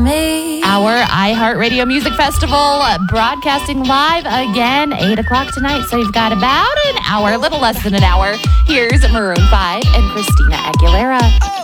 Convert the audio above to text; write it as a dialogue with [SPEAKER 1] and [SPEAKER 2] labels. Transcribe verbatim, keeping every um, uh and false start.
[SPEAKER 1] me.
[SPEAKER 2] Our iHeartRadio Music Festival uh, broadcasting live again, eight o'clock tonight. So you've got about an hour, a little less than an hour. Here's Maroon five and Christina Aguilera.